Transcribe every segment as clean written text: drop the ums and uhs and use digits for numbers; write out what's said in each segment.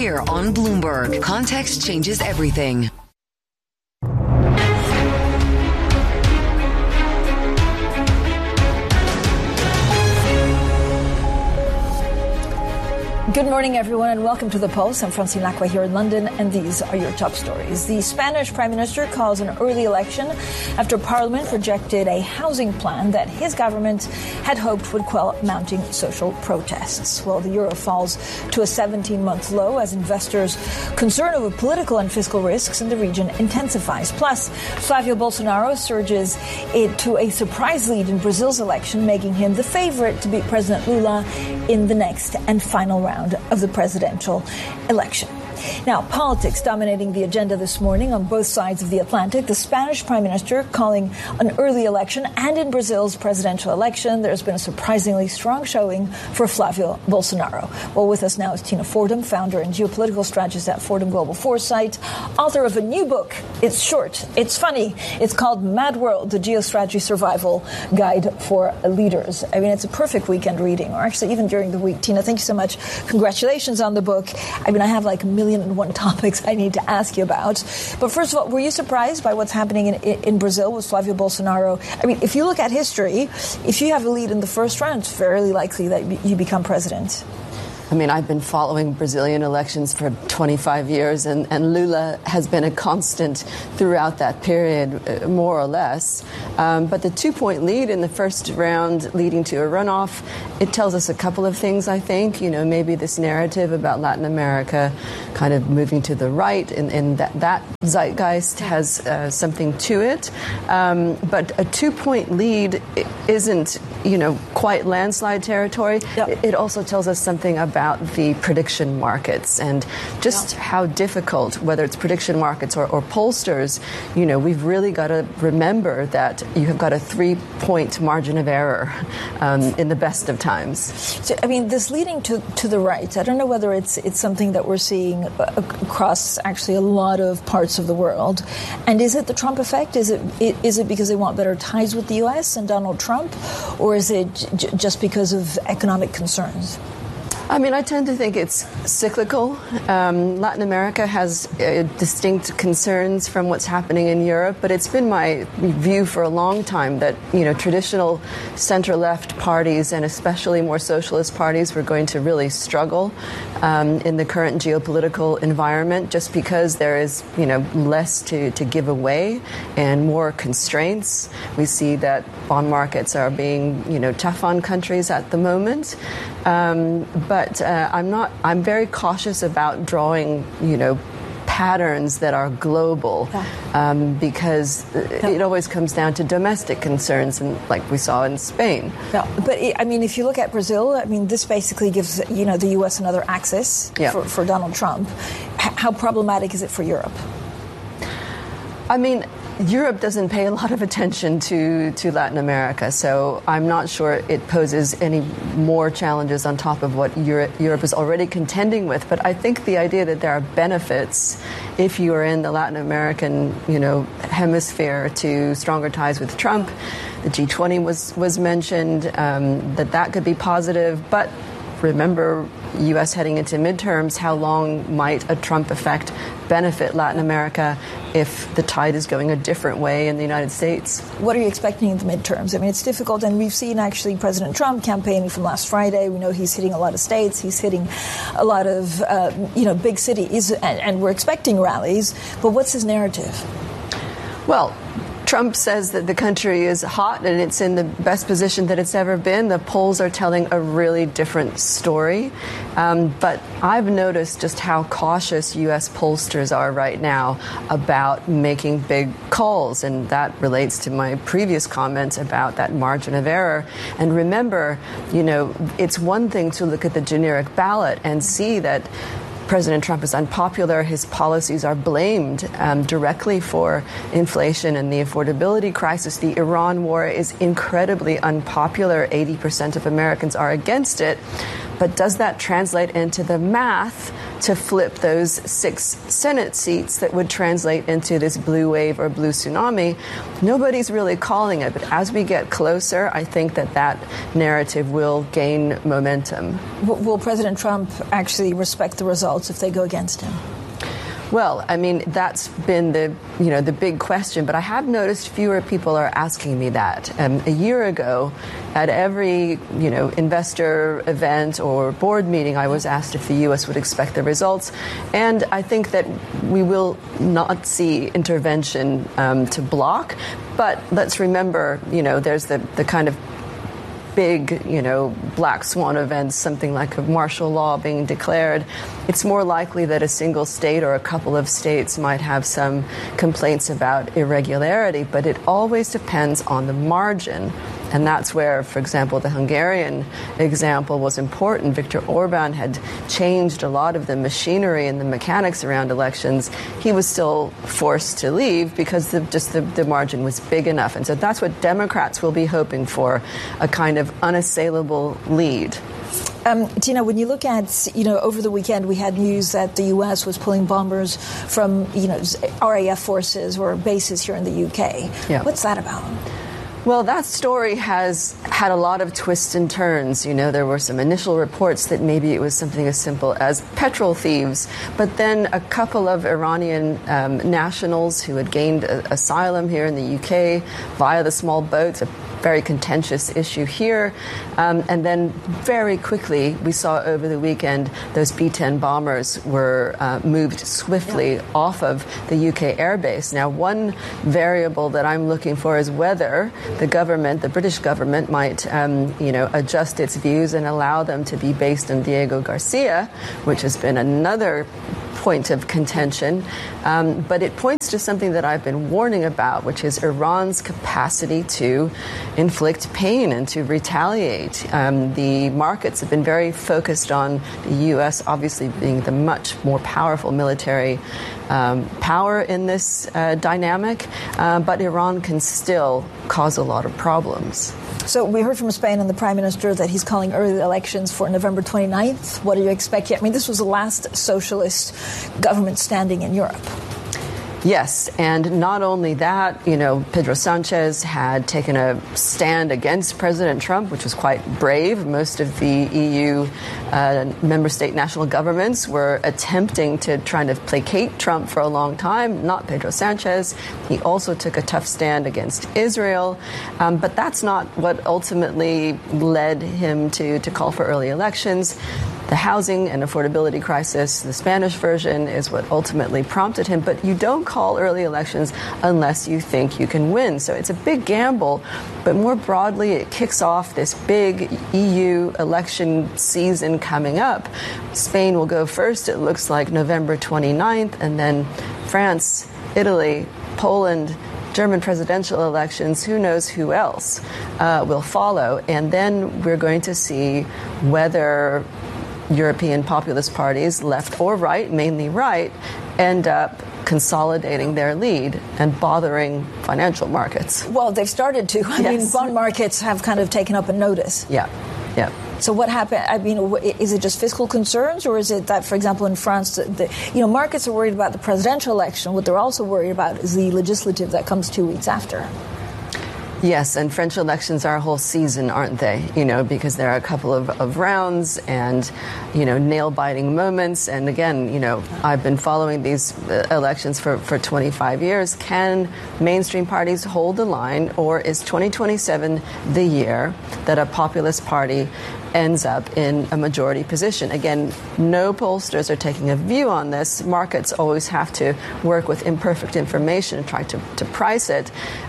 Here on Bloomberg, context changes everything. Good morning, everyone, and welcome to The Pulse. I'm Francine Lacqua here in London, and these are your top stories. The Spanish Prime Minister calls an early election after Parliament rejected a housing plan that his government had hoped would quell mounting social protests. Well, the euro falls to a 17-month low as investors' concern over political and fiscal risks in the region intensifies. Plus, Flavio Bolsonaro surges it to a surprise lead in Brazil's election, making him the favorite to beat President Lula in the next and final round of the presidential election. Now, politics dominating the agenda this morning on both sides of the Atlantic. The Spanish Prime Minister calling an early election, and in Brazil's presidential election, there's been a surprisingly strong showing for Flavio Bolsonaro. Well, with us now is Tina Fordham, founder and geopolitical strategist at Fordham Global Foresight, author of a new book. It's short, it's funny. It's called Mad World, the Geostrategy Survival Guide for Leaders. I mean, it's a perfect weekend reading, or actually even during the week. Tina, thank you so much. Congratulations on the book. I mean, I have like a million and one topics I need to ask you about. But first of all, were you surprised by what's happening in Brazil with Flavio Bolsonaro? I mean, if you look at history, if you have a lead in the first round, it's fairly likely that you become president. I mean, I've been following Brazilian elections for 25 years, and Lula has been a constant throughout that period, more or less. But the 2-point lead in the first round leading to a runoff, it tells us a couple of things, I think. You know, maybe this narrative about Latin America kind of moving to the right, and that zeitgeist has something to it. But a 2-point lead isn't, quite landslide territory. Yep. It also tells us something about the prediction markets and just how difficult, whether it's prediction markets or pollsters, we've really got to remember that you have got a 3-point margin of error in the best of times. So, I mean, this leading to the right, I don't know whether it's something that we're seeing across actually a lot of parts of the world. And is it the Trump effect? Is it because they want better ties with the U.S. and Donald Trump? Or is it just because of economic concerns? I mean, I tend to think it's cyclical. Latin America has distinct concerns from what's happening in Europe, but it's been my view for a long time that, traditional center-left parties and especially more socialist parties were going to really struggle in the current geopolitical environment just because there is, less to give away and more constraints. We see that bond markets are being, tough on countries at the moment. But I'm very cautious about drawing, patterns that are global because it always comes down to domestic concerns, and like we saw in Spain. Yeah. But I mean, if you look at Brazil, I mean, this basically gives, the U.S. another axis for Donald Trump. How problematic is it for Europe? I mean, Europe doesn't pay a lot of attention to Latin America, so I'm not sure it poses any more challenges on top of what Europe is already contending with. But I think the idea that there are benefits if you are in the Latin American, hemisphere to stronger ties with Trump. The G20 was mentioned, that could be positive, but remember, U.S. heading into midterms, how long might a Trump effect benefit Latin America if the tide is going a different way in the United States? What are you expecting in the midterms? I mean, it's difficult, and we've seen actually President Trump campaigning from last Friday. We know he's hitting a lot of states. He's hitting a lot of, big cities, and we're expecting rallies. But what's his narrative? Well, Trump says that the country is hot and it's in the best position that it's ever been. The polls are telling a really different story. But I've noticed just how cautious U.S. pollsters are right now about making big calls. And that relates to my previous comments about that margin of error. And remember, it's one thing to look at the generic ballot and see that President Trump is unpopular. His policies are blamed directly for inflation and the affordability crisis. The Iran war is incredibly unpopular. 80% of Americans are against it. But does that translate into the math to flip those 6 Senate seats that would translate into this blue wave or blue tsunami? Nobody's really calling it. But as we get closer, I think that narrative will gain momentum. Will President Trump actually respect the results if they go against him? Well, I mean, that's been the big question, but I have noticed fewer people are asking me that. A year ago, at every, investor event or board meeting, I was asked if the U.S. would expect the results. And I think that we will not see intervention to block. But let's remember, there's the kind of big, black swan events, something like a martial law being declared. It's more likely that a single state or a couple of states might have some complaints about irregularity, but it always depends on the margin. And that's where, for example, the Hungarian example was important. Viktor Orban had changed a lot of the machinery and the mechanics around elections. He was still forced to leave because the margin was big enough. And so that's what Democrats will be hoping for, a kind of unassailable lead. Tina, when you look at, over the weekend we had news that the U.S. was pulling bombers from, RAF forces or bases here in the U.K. Yeah. What's that about? Well, that story has had a lot of twists and turns. There were some initial reports that maybe it was something as simple as petrol thieves, but then a couple of Iranian nationals who had gained asylum here in the UK via the small boats, a very contentious issue here. And then very quickly, we saw over the weekend, those B-10 bombers were moved swiftly off of the UK airbase. Now, one variable that I'm looking for is whether the British government might, adjust its views and allow them to be based in Diego Garcia, which has been another point of contention. But it points to something that I've been warning about, which is Iran's capacity to inflict pain and to retaliate. The markets have been very focused on the U.S. obviously being the much more powerful military power in this dynamic, but Iran can still cause a lot of problems. So we heard from Spain and the Prime Minister that he's calling early elections for November 29th. What are you expecting? I mean, this was the last socialist government standing in Europe. Yes, and not only that, Pedro Sanchez had taken a stand against President Trump, which was quite brave. Most of the EU member state national governments were attempting to try to placate Trump for a long time, not Pedro Sanchez. He also took a tough stand against Israel, but that's not what ultimately led him to call for early elections. The housing and affordability crisis, the Spanish version, is what ultimately prompted him. But you don't call early elections unless you think you can win. So it's a big gamble. But more broadly, it kicks off this big EU election season coming up. Spain will go first, it looks like November 29th, and then France, Italy, Poland, German presidential elections, who knows who else will follow. And then we're going to see whether European populist parties, left or right, mainly right, end up consolidating their lead and bothering financial markets. Well, they've started to. I mean, bond markets have kind of taken up a notice. Yeah. So what happened? I mean, is it just fiscal concerns, or is it that, for example, in France, markets are worried about the presidential election. What they're also worried about is the legislative that comes 2 weeks after. Yes, and French elections are a whole season, aren't they? Because there are a couple of rounds and, nail-biting moments. And again, I've been following these elections for 25 years. Can mainstream parties hold the line, or is 2027 the year that a populist party ends up in a majority position? Again, no pollsters are taking a view on this. Markets always have to work with imperfect information and try to price it.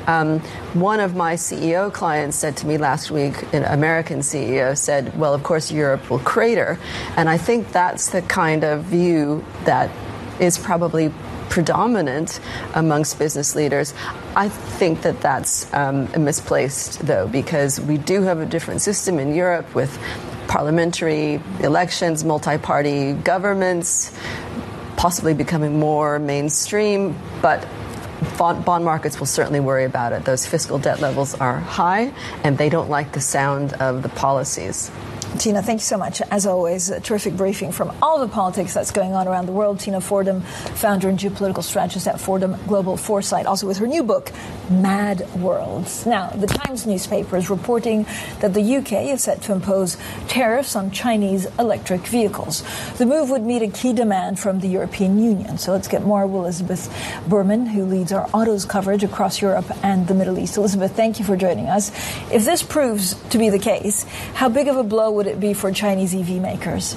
One of my CEO clients said to me last week, an American CEO said, well, of course, Europe will crater. And I think that's the kind of view that is probably predominant amongst business leaders. I think that that's misplaced, though, because we do have a different system in Europe with parliamentary elections, multi-party governments, possibly becoming more mainstream, but bond markets will certainly worry about it. Those fiscal debt levels are high, and they don't like the sound of the policies. Tina, thank you so much. As always, a terrific briefing from all the politics that's going on around the world. Tina Fordham, founder and geopolitical strategist at Fordham Global Foresight, also with her new book, Mad Worlds. Now, the Times newspaper is reporting that the UK is set to impose tariffs on Chinese electric vehicles. The move would meet a key demand from the European Union. So let's get more with Elizabeth Berman, who leads our autos coverage across Europe and the Middle East. Elizabeth, thank you for joining us. If this proves to be the case, how big of a blow would it be for Chinese EV makers?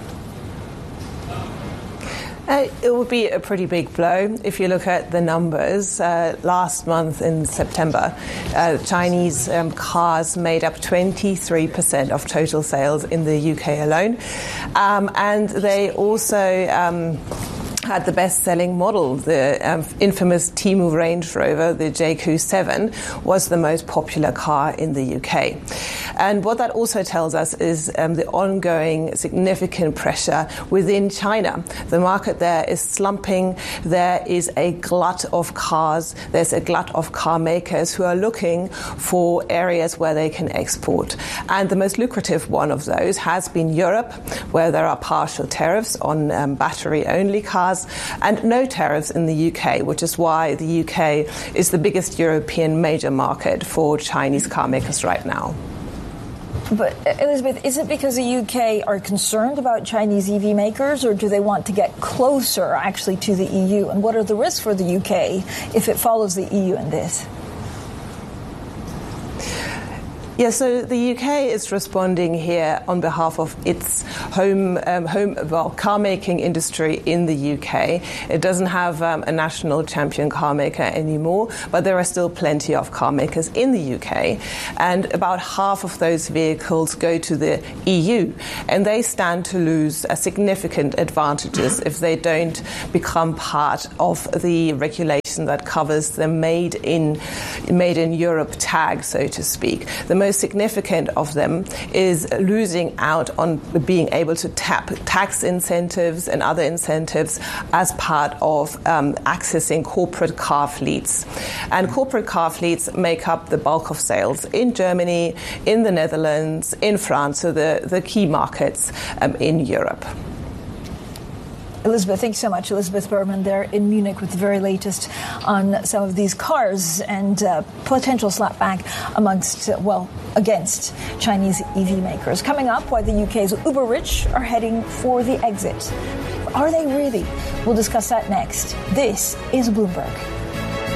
It would be a pretty big blow. If you look at the numbers, last month in September, Chinese cars made up 23% of total sales in the UK alone. And they also had the best-selling model. The infamous Temu Range Rover, the JQ7, was the most popular car in the UK. And what that also tells us is the ongoing significant pressure within China. The market there is slumping. There is a glut of cars. There's a glut of car makers who are looking for areas where they can export. And the most lucrative one of those has been Europe, where there are partial tariffs on battery-only cars and no tariffs in the UK, which is why the UK is the biggest European major market for Chinese car makers right now. But, Elizabeth, is it because the UK are concerned about Chinese EV makers, or do they want to get closer, actually, to the EU? And what are the risks for the UK if it follows the EU in this? Yeah, so the UK is responding here on behalf of its car making industry in the UK. It doesn't have a national champion car maker anymore, but there are still plenty of car makers in the UK. And about half of those vehicles go to the EU, and they stand to lose significant advantages if they don't become part of the regulation that covers the made in Europe tag, so to speak. The most significant of them is losing out on being able to tap tax incentives and other incentives as part of accessing corporate car fleets. And corporate car fleets make up the bulk of sales in Germany, in the Netherlands, in France, so the key markets in Europe. Elizabeth, thanks so much. Elizabeth Berman there in Munich with the very latest on some of these cars and potential slapback against Chinese EV makers. Coming up, why the UK's uber-rich are heading for the exit. Are they really? We'll discuss that next. This is Bloomberg.